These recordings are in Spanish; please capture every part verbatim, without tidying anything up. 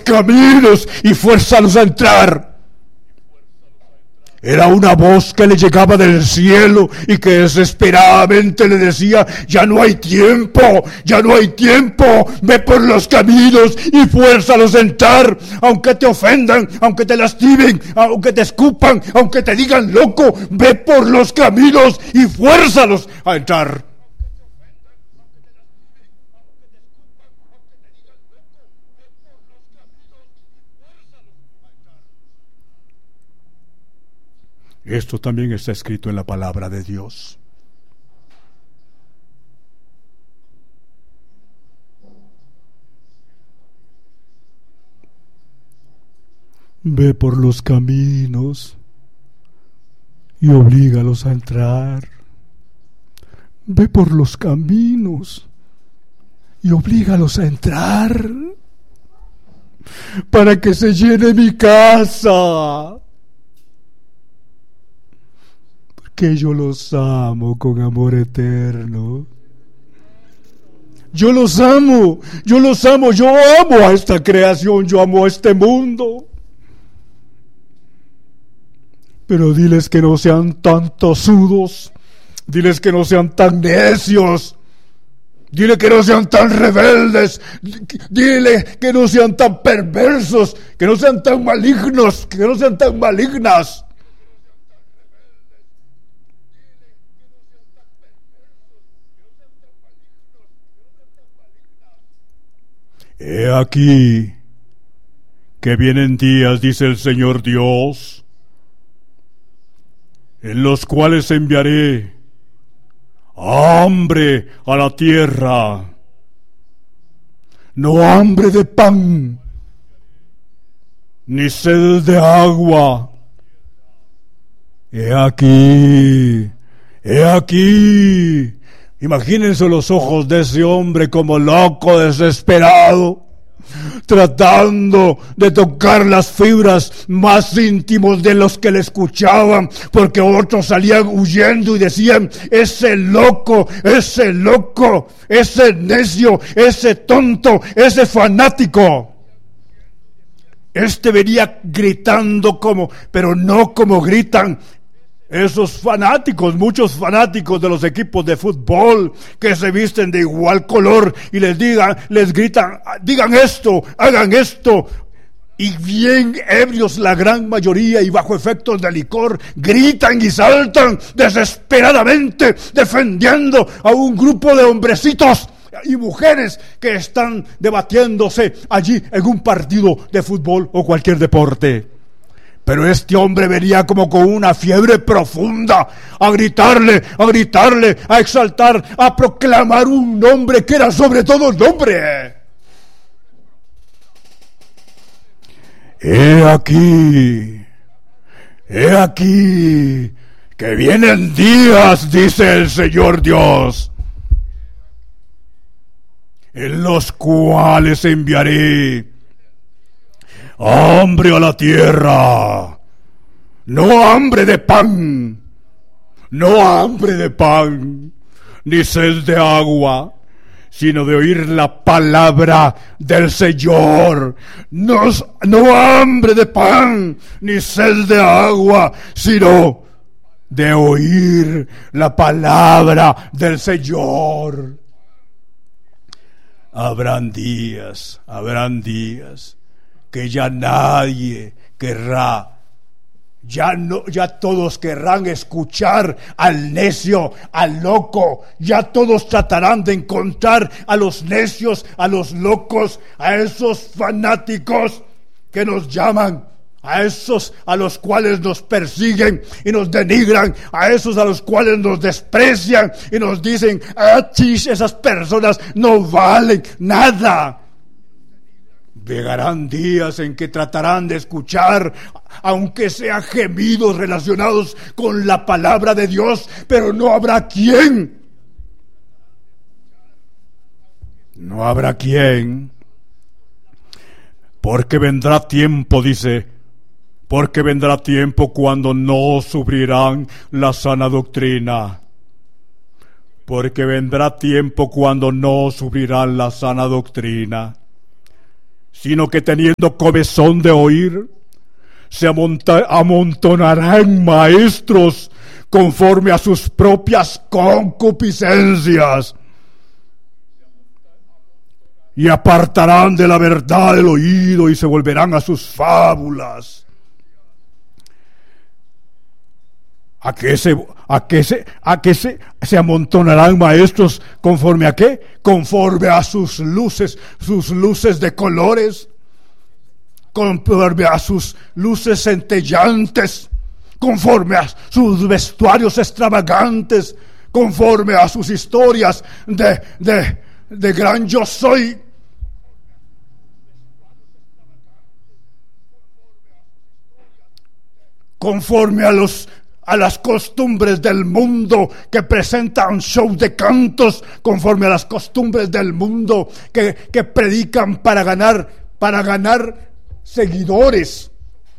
caminos y fuérzalos a entrar. Era una voz que le llegaba del cielo y que desesperadamente le decía: ya no hay tiempo, ya no hay tiempo, ve por los caminos y fuérzalos a entrar, aunque te ofendan, aunque te lastimen, aunque te escupan, aunque te digan loco, ve por los caminos y fuérzalos a entrar. Esto también está escrito en la palabra de Dios. Ve por los caminos y oblígalos a entrar. Ve por los caminos y oblígalos a entrar, para que se llene mi casa. Que yo los amo con amor eterno. Yo los amo, yo los amo, yo amo a esta creación, yo amo a este mundo. Pero diles que no sean tan tosudos, diles que no sean tan necios, dile que no sean tan rebeldes, dile que no sean tan perversos, que no sean tan malignos, que no sean tan malignas. He aquí que vienen días, dice el Señor Dios, en los cuales enviaré hambre a la tierra, no hambre de pan, ni sed de agua. He aquí, he aquí. Imagínense los ojos de ese hombre como loco, desesperado, tratando de tocar las fibras más íntimos de los que le escuchaban, porque otros salían huyendo y decían: ese loco, ese loco, ese necio, ese tonto, ese fanático. Este venía gritando como, pero no como gritan esos fanáticos, muchos fanáticos de los equipos de fútbol que se visten de igual color y les digan, les gritan: digan esto, hagan esto. Y bien ebrios la gran mayoría y bajo efectos de licor, gritan y saltan desesperadamente defendiendo a un grupo de hombrecitos y mujeres que están debatiéndose allí en un partido de fútbol o cualquier deporte. Pero este hombre venía como con una fiebre profunda a gritarle, a gritarle, a exaltar, a proclamar un nombre que era sobre todo nombre. He aquí, he aquí, que vienen días, dice el Señor Dios, en los cuales enviaré hambre a la tierra, no hambre de pan, no hambre de pan, ni sed de agua, sino de oír la palabra del Señor. No, no hambre de pan, ni sed de agua, sino de oír la palabra del Señor. Habrán días, habrán días que ya nadie querrá, ya no, ya todos querrán escuchar al necio, al loco, ya todos tratarán de encontrar a los necios, a los locos, a esos fanáticos que nos llaman, a esos a los cuales nos persiguen y nos denigran, a esos a los cuales nos desprecian y nos dicen: ah, chis, esas personas no valen nada. Llegarán días en que tratarán de escuchar, aunque sean gemidos relacionados con la palabra de Dios, pero no habrá quien. No habrá quien. Porque vendrá tiempo, dice, porque vendrá tiempo cuando no sufrirán la sana doctrina. Porque vendrá tiempo cuando no sufrirán la sana doctrina. sino que teniendo comezón de oír, se amonta- amontonarán maestros conforme a sus propias concupiscencias, y apartarán de la verdad el oído y se volverán a sus fábulas. ¿A qué se, a qué se, a qué se, se amontonarán maestros conforme a qué? Conforme a sus luces, sus luces de colores, conforme a sus luces centellantes, conforme a sus vestuarios extravagantes, conforme a sus historias de, de, de gran yo soy. Conforme a los a las costumbres del mundo, que presentan show de cantos, conforme a las costumbres del mundo, que, que predican para ganar, para ganar seguidores,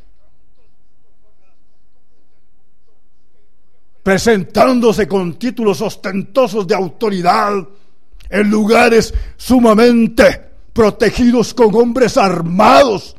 presentándose con títulos ostentosos de autoridad en lugares sumamente protegidos con hombres armados,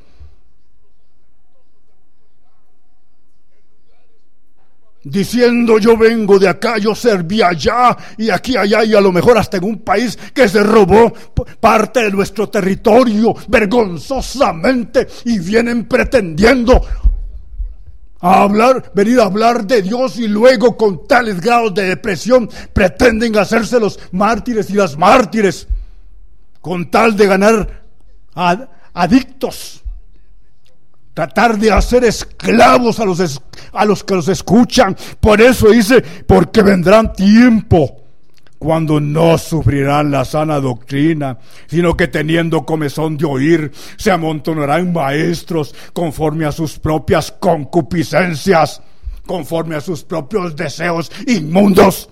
diciendo: yo vengo de acá, yo serví allá y aquí, allá, y a lo mejor hasta en un país que se robó parte de nuestro territorio vergonzosamente, y vienen pretendiendo a hablar, venir a hablar de Dios, y luego con tales grados de depresión pretenden hacerse los mártires y las mártires con tal de ganar ad, adictos. Tratar de hacer esclavos a los, es, a los que los escuchan. Por eso dice: porque vendrán tiempo cuando no sufrirán la sana doctrina, sino que teniendo comezón de oír, se amontonarán maestros conforme a sus propias concupiscencias, conforme a sus propios deseos inmundos.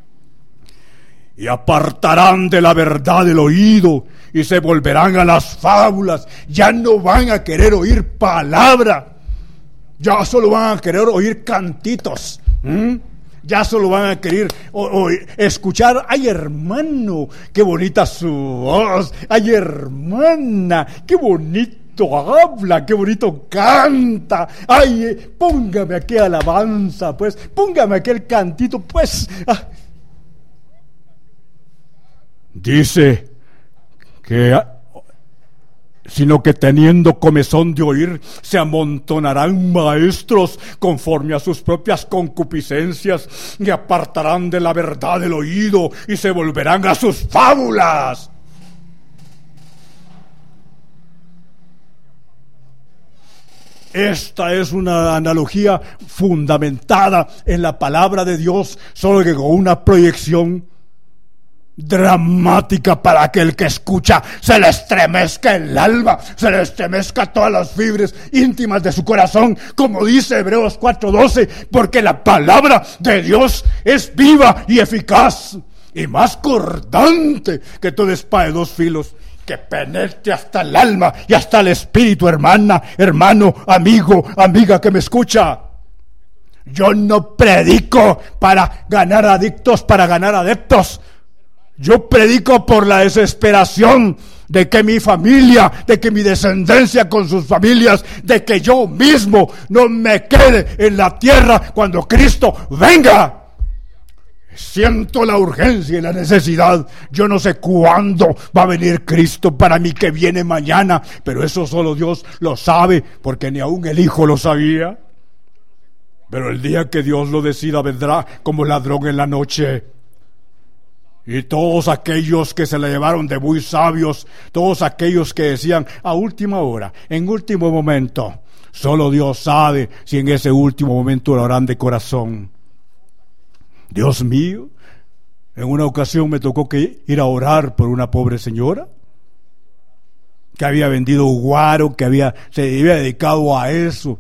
Y apartarán de la verdad el oído y se volverán a las fábulas. Ya no van a querer oír palabra, ya solo van a querer oír cantitos. ¿Mm? Ya solo van a querer o, o, escuchar: ay, hermano, qué bonita su voz; ay, hermana, qué bonito habla, qué bonito canta; ay, póngame aquella alabanza, pues, póngame aquel cantito, pues. Ah. Dice que, sino que teniendo comezón de oír, se amontonarán maestros conforme a sus propias concupiscencias, y apartarán de la verdad el oído y se volverán a sus fábulas. Esta es una analogía fundamentada en la palabra de Dios, solo que con una proyección dramática para aquel que escucha. Se le estremezca el alma, se le estremezca todas las fibras íntimas de su corazón, como dice Hebreos cuatro doce, porque la palabra de Dios es viva y eficaz, y más cortante que toda espada de dos filos, que penetre hasta el alma y hasta el espíritu. Hermana, hermano, amigo, amiga que me escucha, yo no predico para ganar adictos, para ganar adeptos. Yo predico por la desesperación de que mi familia, de que mi descendencia con sus familias, de que yo mismo no me quede en la tierra cuando Cristo venga. Siento la urgencia y la necesidad. Yo no sé cuándo va a venir Cristo, para mí que viene mañana, pero eso solo Dios lo sabe, porque ni aún el Hijo lo sabía. Pero el día que Dios lo decida vendrá como ladrón en la noche. Y todos aquellos que se le llevaron de muy sabios, todos aquellos que decían a última hora, en último momento, solo Dios sabe si en ese último momento lo harán de corazón. Dios mío, en una ocasión me tocó que ir a orar por una pobre señora que había vendido guaro, que había, se había dedicado a eso,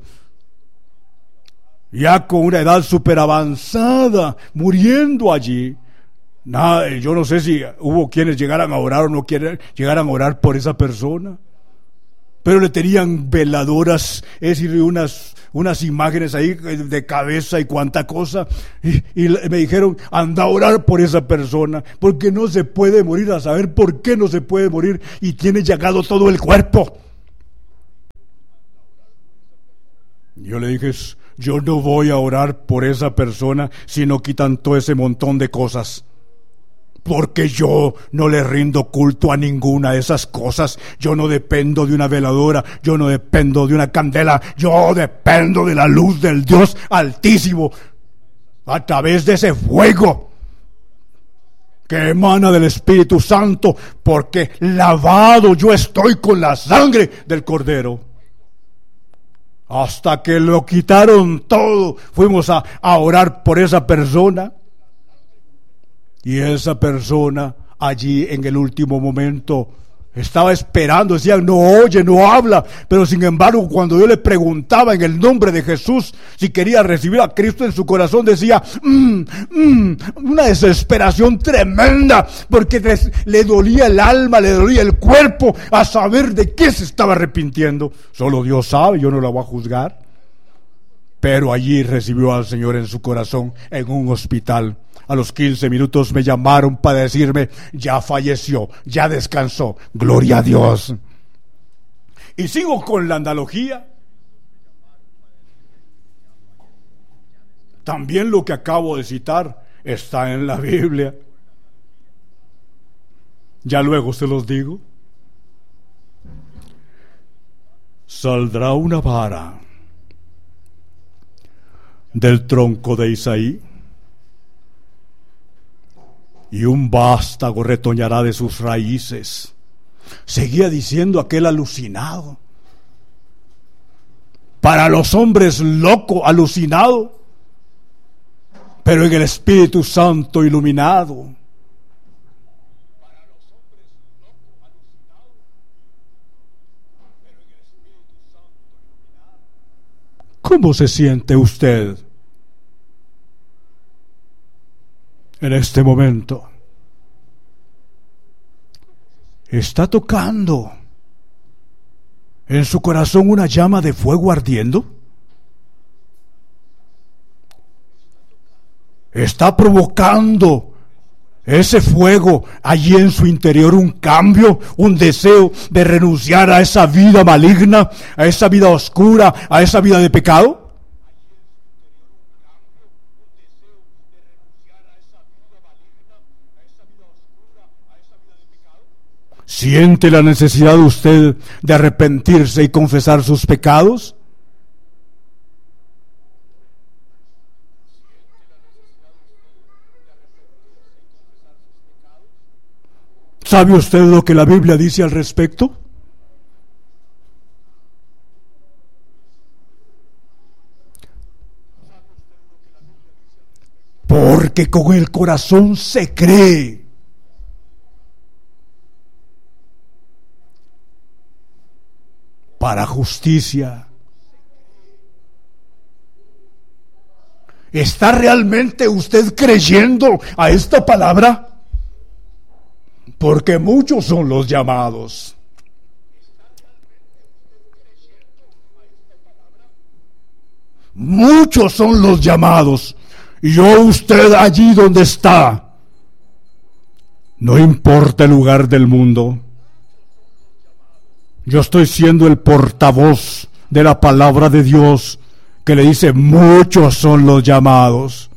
ya con una edad súper avanzada, muriendo allí. Nada, yo no sé si hubo quienes llegaran a orar o no quieran, llegaran a orar por esa persona, pero le tenían veladoras, es decir, unas, unas imágenes ahí de cabeza y cuánta cosa, y, y me dijeron: anda a orar por esa persona, porque no se puede morir, a saber por qué no se puede morir, y tiene llagado todo el cuerpo. Yo le dije, yo no voy a orar por esa persona si no quitan todo ese montón de cosas. Porque yo no le rindo culto a ninguna de esas cosas. Yo no dependo de una veladora, yo no dependo de una candela, yo dependo de la luz del Dios Altísimo a través de ese fuego que emana del Espíritu Santo, porque lavado yo estoy con la sangre del Cordero. Hasta que lo quitaron todo, fuimos a, a orar por esa persona. Y esa persona allí en el último momento estaba esperando, decía, no oye, no habla. Pero sin embargo, cuando yo le preguntaba en el nombre de Jesús si quería recibir a Cristo en su corazón, decía, mmm, mmm, una desesperación tremenda, porque le dolía el alma, le dolía el cuerpo a saber de qué se estaba arrepintiendo. Solo Dios sabe, yo no la voy a juzgar. Pero allí recibió al Señor en su corazón en un hospital. A los quince minutos me llamaron para decirme, ya falleció, ya descansó, gloria a Dios. Y sigo con la analogía. También lo que acabo de citar está en la Biblia. Ya luego se los digo. Saldrá una vara del tronco de Isaí, y un vástago retoñará de sus raíces. Seguía diciendo aquel alucinado. Para los hombres loco, alucinado, pero en el Espíritu Santo iluminado. ¿Cómo se siente usted en este momento? ¿Está tocando en su corazón una llama de fuego ardiendo? ¿Está provocando ese fuego allí en su interior un cambio, un deseo de renunciar a esa vida maligna, a esa vida oscura, a esa vida de pecado? ¿Siente la necesidad de usted de arrepentirse y confesar sus pecados? ¿Sabe usted lo que la Biblia dice al respecto? Porque con el corazón se cree para justicia. ¿Está realmente usted creyendo a esta palabra? Porque muchos son los llamados. Muchos son los llamados. Y yo, usted allí donde está, no importa el lugar del mundo, yo estoy siendo el portavoz de la palabra de Dios, que le dice, muchos son los llamados,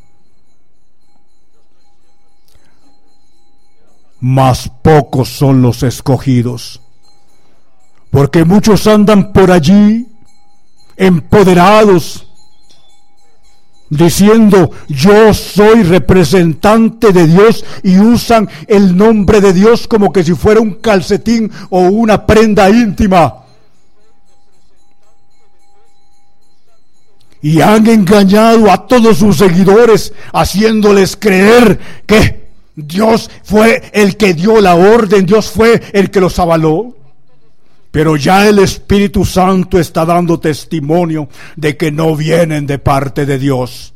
mas pocos son los escogidos. Porque muchos andan por allí empoderados, diciendo, yo soy representante de Dios, y usan el nombre de Dios como que si fuera un calcetín o una prenda íntima. Y han engañado a todos sus seguidores, haciéndoles creer que Dios fue el que dio la orden, Dios fue el que los avaló. Pero ya el Espíritu Santo está dando testimonio de que no vienen de parte de Dios.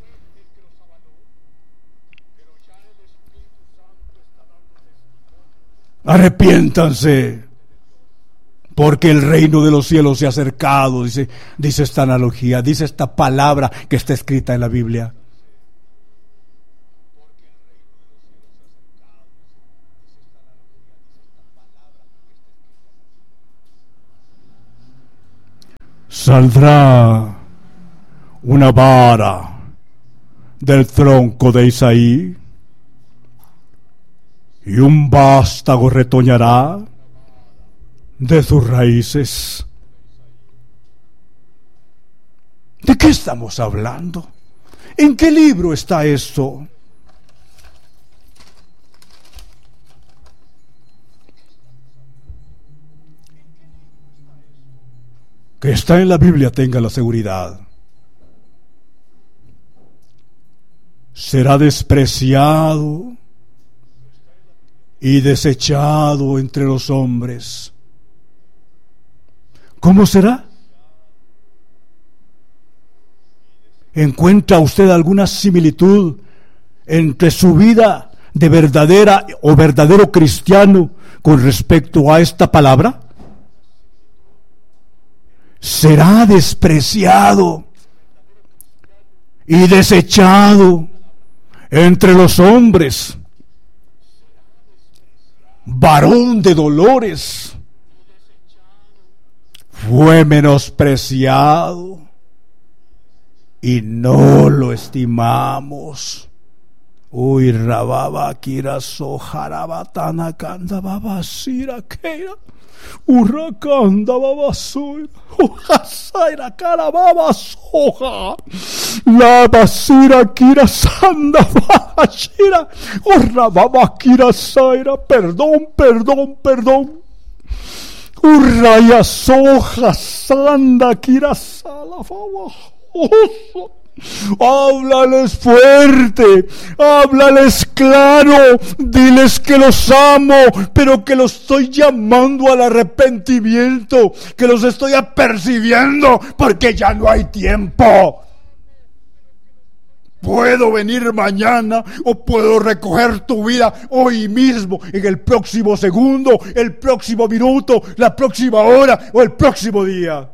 Arrepiéntanse, porque el reino de los cielos se ha acercado, dice, dice esta analogía, dice esta palabra que está escrita en la Biblia. Saldrá una vara del tronco de Isaí, y un vástago retoñará de sus raíces. ¿De qué estamos hablando? ¿En qué libro está esto? Que está en la Biblia, tenga la seguridad. Será despreciado y desechado entre los hombres. ¿Cómo será? ¿Encuentra usted alguna similitud entre su vida de verdadera o verdadero cristiano con respecto a esta palabra? Será despreciado y desechado entre los hombres, varón de dolores, fue menospreciado y no lo estimamos. Uy, rababa kira sojarabatana kanda babasira keira urrakanda babasura ujasaira cara babasoja la basira kira sanda babashira urrababa kira saira. Perdón, perdón, perdón. Urraya soja sanda kira sala babajoso. Háblales fuerte, háblales claro, diles que los amo, pero que los estoy llamando al arrepentimiento, que los estoy apercibiendo, porque ya no hay tiempo. Puedo venir mañana o puedo recoger tu vida hoy mismo, en el próximo segundo, el próximo minuto, la próxima hora o el próximo día.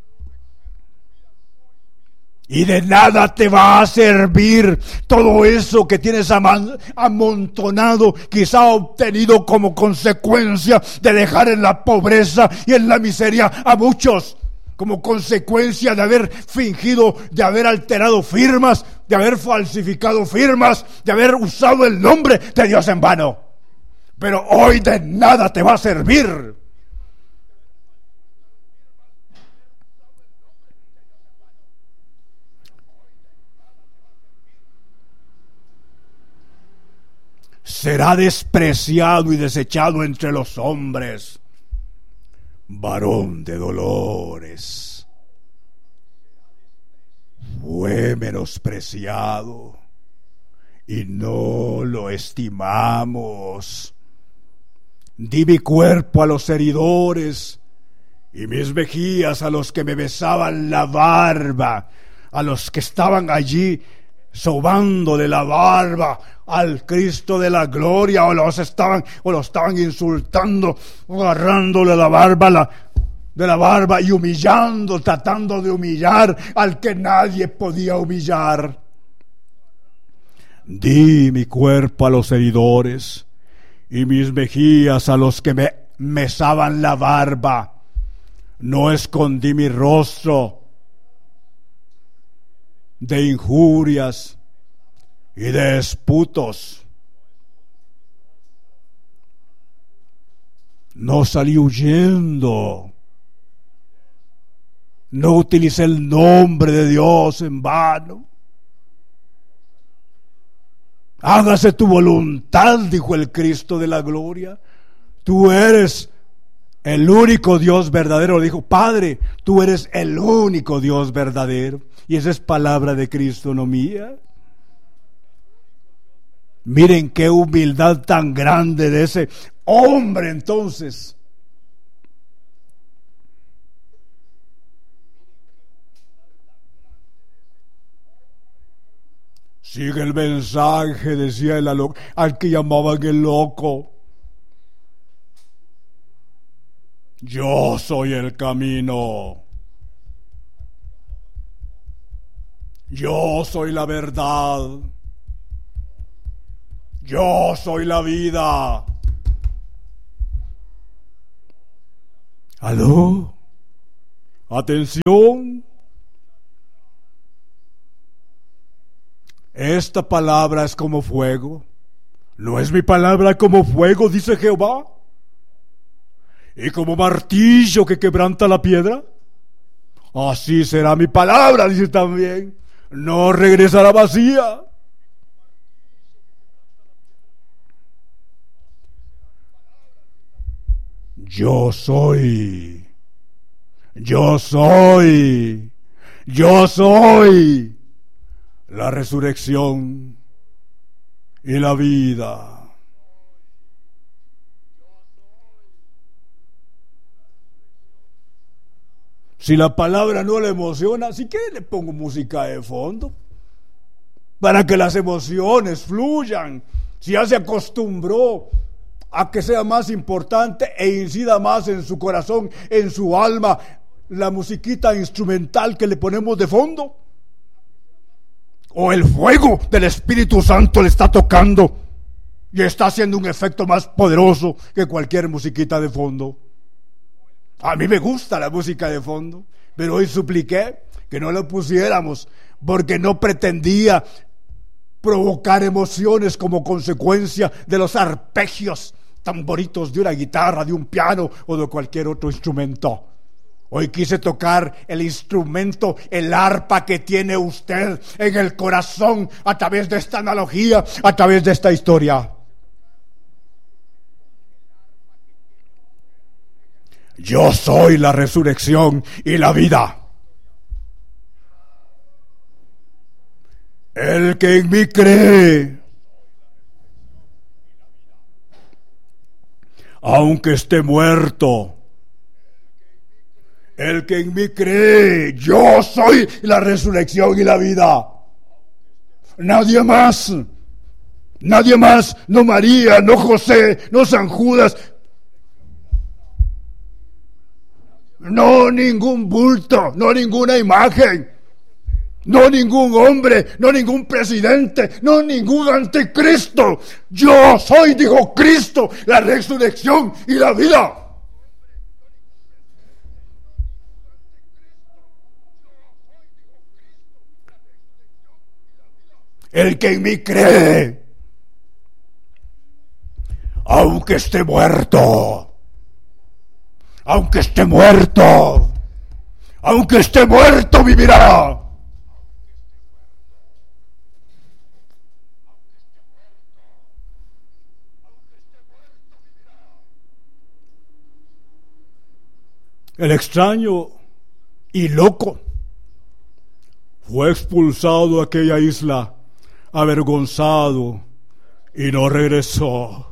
Y de nada te va a servir todo eso que tienes amontonado, quizá obtenido como consecuencia de dejar en la pobreza y en la miseria a muchos, como consecuencia de haber fingido, de haber alterado firmas, de haber falsificado firmas, de haber usado el nombre de Dios en vano. Pero hoy de nada te va a servir. Será despreciado y desechado entre los hombres, varón de dolores, fue menospreciado y no lo estimamos. Di mi cuerpo a los heridores y mis mejillas a los que me besaban la barba, a los que estaban allí sobándole la barba al Cristo de la gloria, o los estaban o lo estaban insultando, agarrándole la barba la, de la barba y humillando, tratando de humillar al que nadie podía humillar. Di mi cuerpo a los heridores y mis mejillas a los que me mesaban la barba. No escondí mi rostro de injurias y de esputos. No salí huyendo. No utilicé el nombre de Dios en vano. Hágase tu voluntad, dijo el Cristo de la gloria. Tú eres el único Dios verdadero. Dijo, Padre, tú eres el único Dios verdadero. Y esa es palabra de Cristo, no mía. Miren qué humildad tan grande de ese hombre entonces. Sigue el mensaje, decía el al, al que llamaban el loco. Yo soy el camino. Yo soy la verdad. Yo soy la vida. ¿Aló? Atención. esta palabra es como fuego. ¿No es mi palabra como fuego, dice Jehová? Y como martillo que quebranta la piedra. Así será mi palabra, dice también. No regresará vacía. Yo soy. Yo soy. Yo soy la resurrección y la vida. Si la palabra no le emociona, si quiere le pongo música de fondo para que las emociones fluyan. Si ya se acostumbró a que sea más importante e incida más en su corazón, en su alma, la musiquita instrumental que le ponemos de fondo, o el fuego del Espíritu Santo le está tocando y está haciendo un efecto más poderoso que cualquier musiquita de fondo. A mí me gusta la música de fondo, pero hoy supliqué que no la pusiéramos porque no pretendía provocar emociones como consecuencia de los arpegios tan bonitos de una guitarra, de un piano o de cualquier otro instrumento. Hoy quise tocar el instrumento, el arpa que tiene usted en el corazón a través de esta analogía, a través de esta historia. Yo soy la resurrección y la vida. El que en mí cree, aunque esté muerto, el que en mí cree, yo soy la resurrección y la vida. Nadie más, nadie más, no María, no José, no San Judas, no ningún bulto, no ninguna imagen, no ningún hombre, no ningún presidente, no ningún anticristo. Yo soy, dijo Cristo, la resurrección y la vida. El que en mí cree, aunque esté muerto, aunque esté muerto, aunque esté muerto, vivirá. El extraño y loco fue expulsado de aquella isla, avergonzado, y no regresó.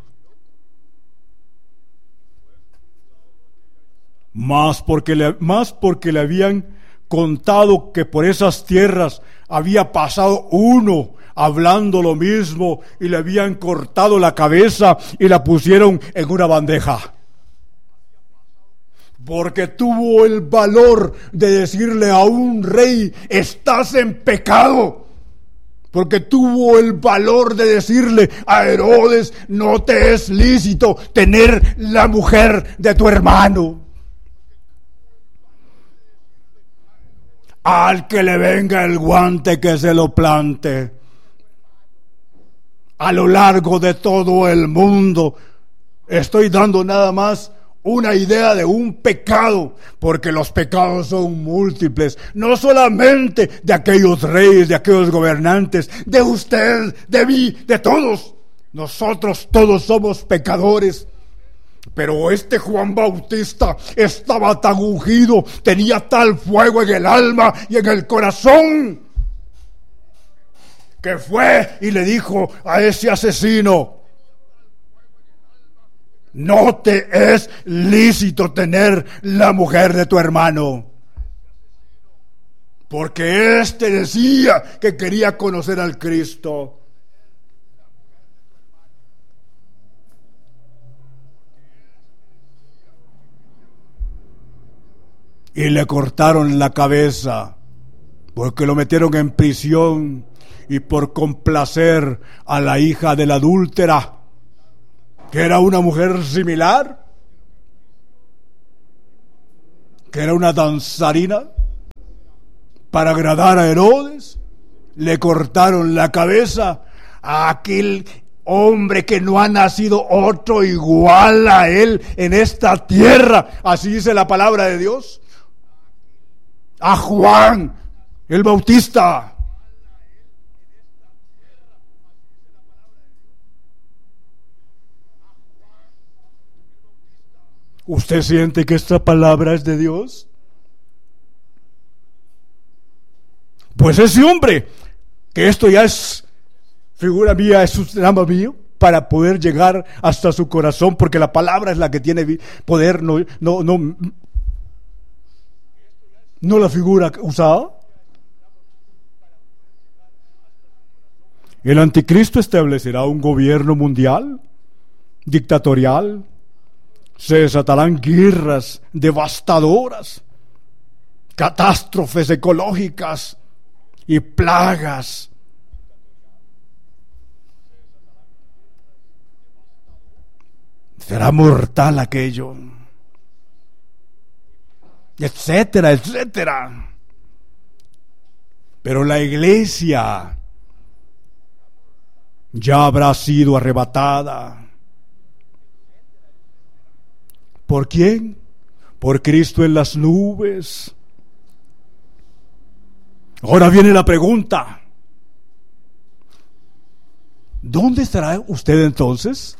Más porque le, más porque le habían contado que por esas tierras había pasado uno hablando lo mismo y le habían cortado la cabeza y la pusieron en una bandeja. Porque tuvo el valor de decirle a un rey, estás en pecado. Porque tuvo el valor de decirle a Herodes, no te es lícito tener la mujer de tu hermano. Al que le venga el guante que se lo plante. A lo largo de todo el mundo, estoy dando nada más una idea de un pecado, porque los pecados son múltiples, no solamente de aquellos reyes, de aquellos gobernantes, de usted, de mí, de todos. Nosotros todos somos pecadores. Pero este Juan Bautista estaba tan ungido, tenía tal fuego en el alma y en el corazón, que fue y le dijo a ese asesino, no te es lícito tener la mujer de tu hermano. Porque éste decía que quería conocer al Cristo. Y le cortaron la cabeza, porque lo metieron en prisión y por complacer a la hija de la adúltera, que era una mujer similar, que era una danzarina, para agradar a Herodes, le cortaron la cabeza a aquel hombre que no ha nacido otro igual a él en esta tierra. Así dice la palabra de Dios. A Juan el Bautista. ¿Usted siente que esta palabra es de Dios? Pues ese hombre, que esto ya es figura mía, es un drama mío, para poder llegar hasta su corazón, porque la palabra es la que tiene poder, no, no, no, no la figura usada. El anticristo establecerá un gobierno mundial, dictatorial. Se desatarán guerras devastadoras, catástrofes ecológicas y plagas. Será mortal aquello, etcétera, etcétera. Pero la iglesia ya habrá sido arrebatada. ¿Por quién? Por Cristo en las nubes. Ahora viene la pregunta: ¿dónde estará usted entonces?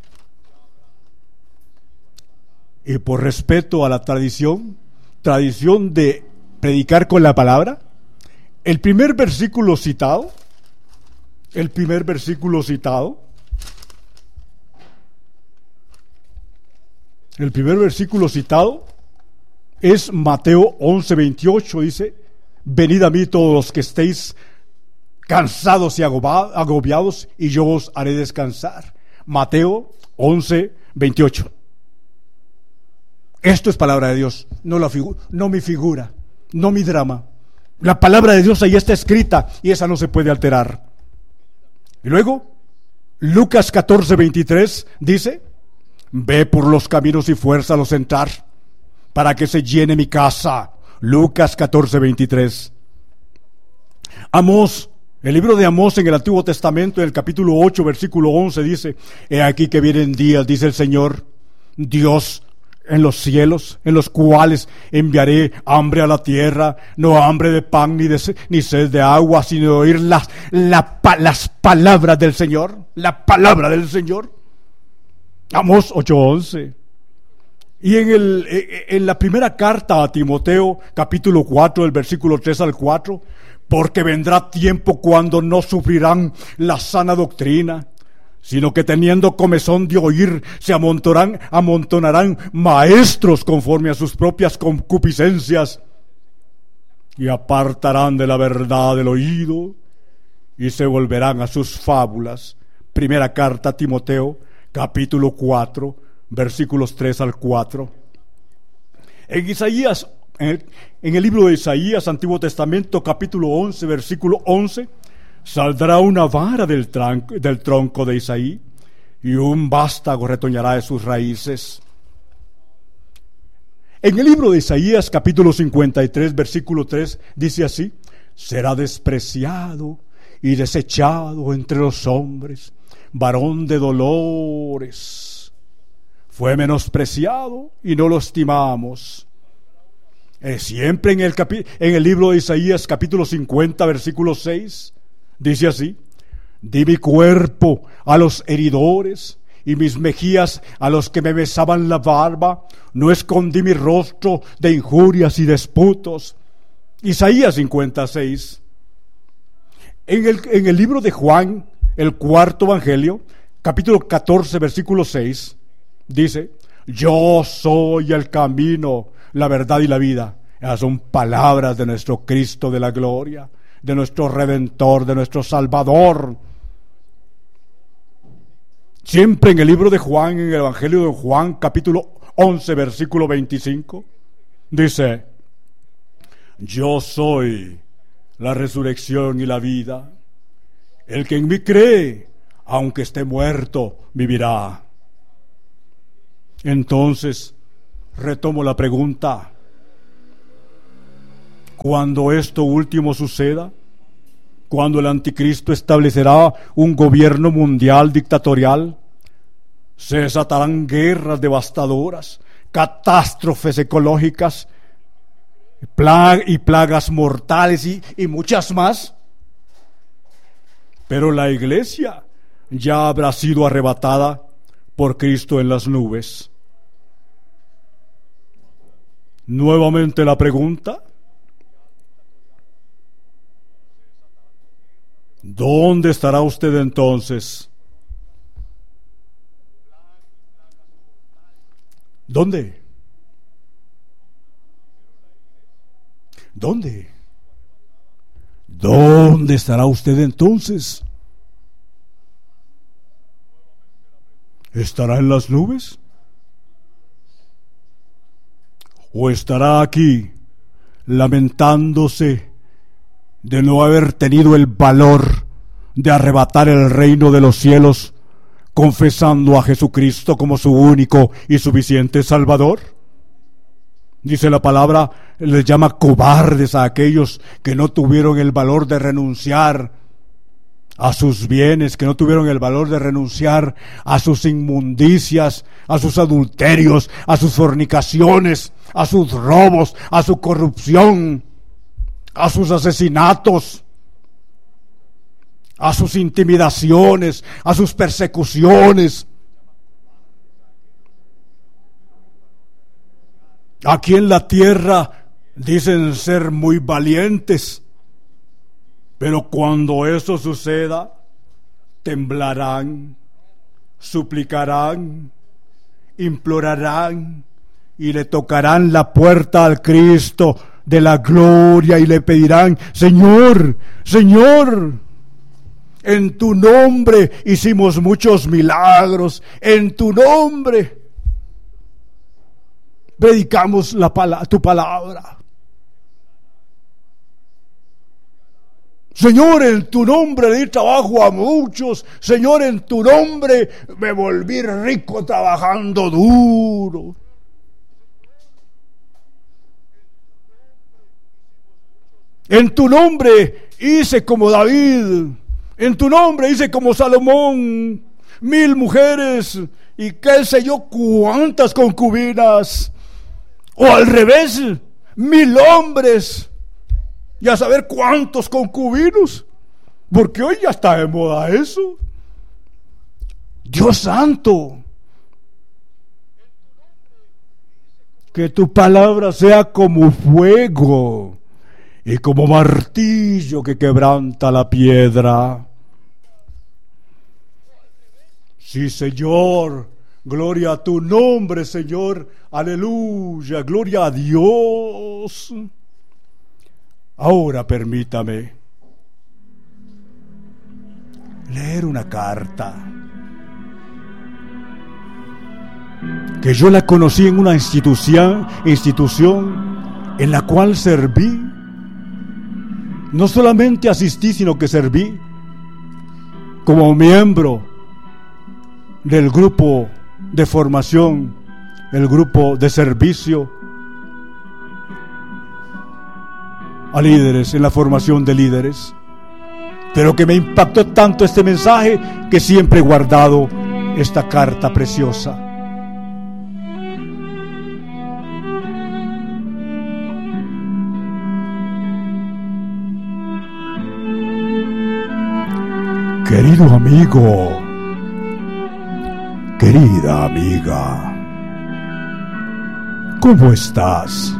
Y por respeto a la tradición, tradición de predicar con la palabra, el primer versículo citado, el primer versículo citado, el primer versículo citado es Mateo once veintiocho, dice: venid a mí todos los que estéis cansados y agobiados, y yo os haré descansar. Mateo once veintiocho. Esto es palabra de Dios, no, la figu- no mi figura, no mi drama. La palabra de Dios ahí está escrita y esa no se puede alterar. Y luego, Lucas catorce veintitrés dice: ve por los caminos y fuérzalos entrar, para que se llene mi casa. Lucas catorce veintitrés. Amós, el libro de Amós en el Antiguo Testamento, en el capítulo ocho, versículo once, dice: he aquí que vienen días, dice el Señor Dios, en los cielos, en los cuales enviaré hambre a la tierra, no hambre de pan ni, de, ni sed de agua, sino de oír las, la, las palabras del Señor, la palabra del Señor. Amós ocho once. Y en, el, en la primera carta a Timoteo, capítulo cuatro, del versículo tres al cuatro, porque vendrá tiempo cuando no sufrirán la sana doctrina, sino que teniendo comezón de oír, se amontonarán, amontonarán maestros conforme a sus propias concupiscencias, y apartarán de la verdad el oído, y se volverán a sus fábulas. Primera carta a Timoteo, capítulo cuatro, versículos tres al cuatro. En Isaías, en el, en el libro de Isaías, Antiguo Testamento, capítulo once, versículo once, saldrá una vara del, tran- del tronco de Isaí, y un vástago retoñará de sus raíces. En el libro de Isaías, capítulo cincuenta y tres, versículo tres, dice así: será despreciado y desechado entre los hombres, varón de dolores, fue menospreciado y no lo estimamos. Eh, siempre en el, capi- en el libro de Isaías, capítulo cincuenta, versículo seis, dice así: di mi cuerpo a los heridores y mis mejillas a los que me besaban la barba, no escondí mi rostro de injurias y disputos. Isaías cincuenta y seis. En el, en el libro de Juan, el cuarto evangelio, capítulo catorce, versículo seis, dice: yo soy el camino, la verdad y la vida. Esas son palabras de nuestro Cristo de la gloria, de nuestro Redentor, de nuestro Salvador. Siempre en el libro de Juan, en el evangelio de Juan, capítulo once, versículo veinticinco, dice: yo soy la resurrección y la vida. El que en mí cree, aunque esté muerto, vivirá. Entonces, retomo la pregunta: cuando esto último suceda, cuando el anticristo establecerá un gobierno mundial dictatorial, se desatarán guerras devastadoras, catástrofes ecológicas, plag- y plagas mortales y, y muchas más. Pero la iglesia ya habrá sido arrebatada por Cristo en las nubes. Nuevamente la pregunta: ¿dónde estará usted entonces? ¿Dónde? ¿Dónde? ¿Dónde estará usted entonces? ¿Estará en las nubes? ¿O estará aquí lamentándose de no haber tenido el valor de arrebatar el reino de los cielos, confesando a Jesucristo como su único y suficiente Salvador? Dice la palabra, les llama cobardes a aquellos que no tuvieron el valor de renunciar a sus bienes, que no tuvieron el valor de renunciar a sus inmundicias, a sus adulterios, a sus fornicaciones, a sus robos, a su corrupción, a sus asesinatos, a sus intimidaciones, a sus persecuciones. Aquí en la tierra dicen ser muy valientes, pero cuando eso suceda, temblarán, suplicarán, implorarán y le tocarán la puerta al Cristo de la gloria y le pedirán: Señor, Señor, en tu nombre hicimos muchos milagros, en tu nombre predicamos la pala- tu palabra. Señor, en tu nombre le di trabajo a muchos. Señor, en tu nombre me volví rico trabajando duro. En tu nombre hice como David. En tu nombre hice como Salomón. Mil mujeres y qué sé yo cuántas concubinas. O al revés, mil hombres y a saber cuántos concubinos, porque hoy ya está de moda eso. Dios santo, que tu palabra sea como fuego y como martillo que quebranta la piedra. Sí, Señor, gloria a tu nombre, Señor, aleluya, gloria a Dios. Ahora permítame leer una carta que yo la conocí en una institución, institución en la cual serví. No solamente asistí, sino que serví como miembro del grupo de formación, el grupo de servicio a líderes, en la formación de líderes, pero que me impactó tanto este mensaje que siempre he guardado esta carta preciosa. Querido amigo, querida amiga, ¿cómo estás?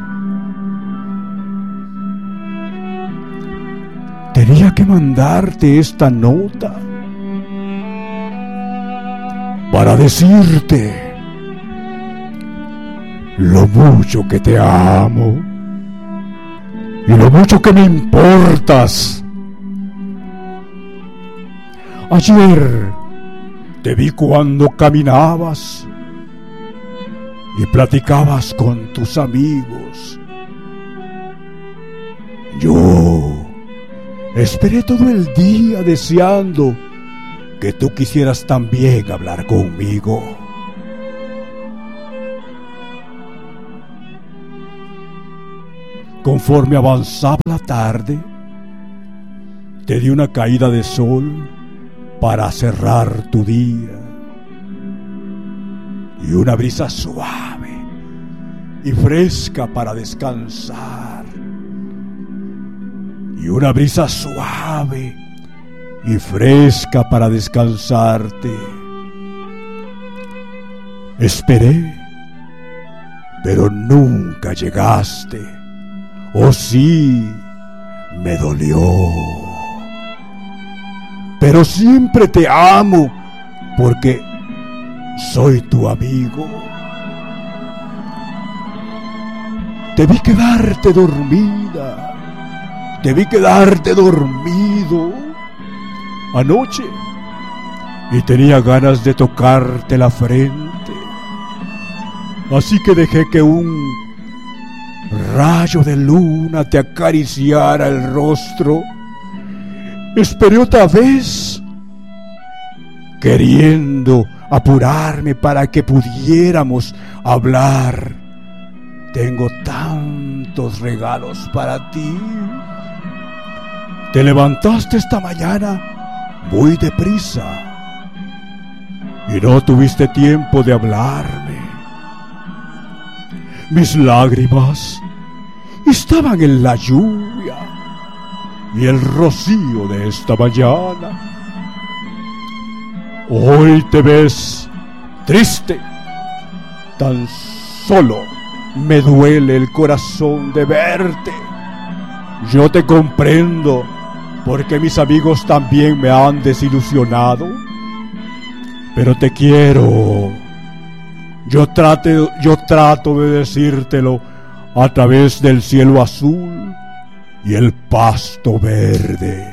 Tenía que mandarte esta nota para decirte lo mucho que te amo y lo mucho que me importas. Ayer te vi cuando caminabas y platicabas con tus amigos. Yo esperé todo el día deseando que tú quisieras también hablar conmigo. Conforme avanzaba la tarde, te di una caída de sol para cerrar tu día, y una brisa suave y fresca para descansar, y una brisa suave y fresca para descansarte. Esperé, pero nunca llegaste. Oh sí, me dolió. Pero siempre te amo, porque soy tu amigo. Te vi quedarte dormida, te vi quedarte dormido anoche, y tenía ganas de tocarte la frente. Así que dejé que un rayo de luna te acariciara el rostro. Esperé otra vez, queriendo apurarme para que pudiéramos hablar. Tengo tantos regalos para ti. Te levantaste esta mañana muy deprisa y no tuviste tiempo de hablarme. Mis lágrimas estaban en la lluvia y el rocío de esta mañana. Hoy te ves triste. Tan solo me duele el corazón de verte. Yo te comprendo, porque mis amigos también me han desilusionado. Pero te quiero. Yo trato, yo trato de decírtelo a través del cielo azul y el pasto verde.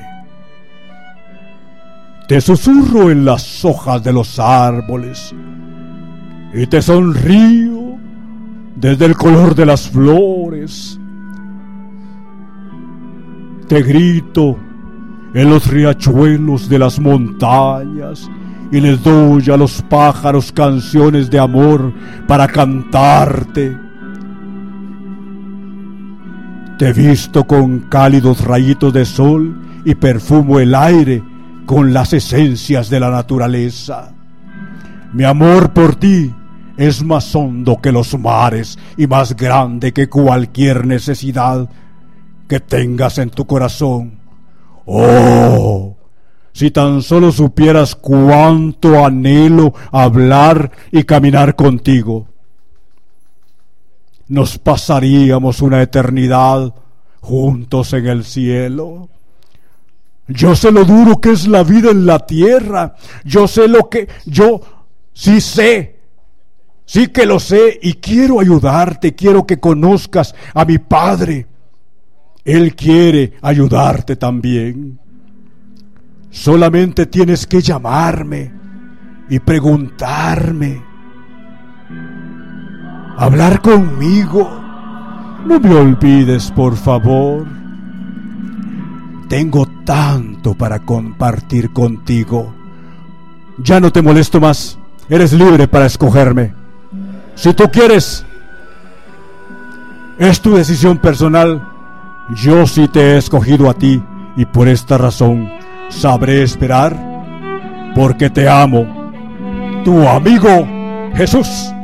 Te susurro en las hojas de los árboles y te sonrío desde el color de las flores. Te grito en los riachuelos de las montañas y les doy a los pájaros canciones de amor para cantarte. Te visto con cálidos rayitos de sol y perfumo el aire con las esencias de la naturaleza. Mi amor por ti es más hondo que los mares y más grande que cualquier necesidad que tengas en tu corazón. Oh, si tan solo supieras cuánto anhelo hablar y caminar contigo. Nos pasaríamos una eternidad juntos en el cielo. Yo sé lo duro que es la vida en la tierra. Yo sé lo que... Yo sí sé. Sí que lo sé y quiero ayudarte. Quiero que conozcas a mi Padre. Él quiere ayudarte también. Solamente tienes que llamarme y preguntarme. Hablar conmigo. No me olvides, por favor. Tengo tanto para compartir contigo. Ya no te molesto más. Eres libre para escogerme. Si tú quieres, es tu decisión personal. Yo sí te he escogido a ti y por esta razón sabré esperar, porque te amo. Tu amigo Jesús.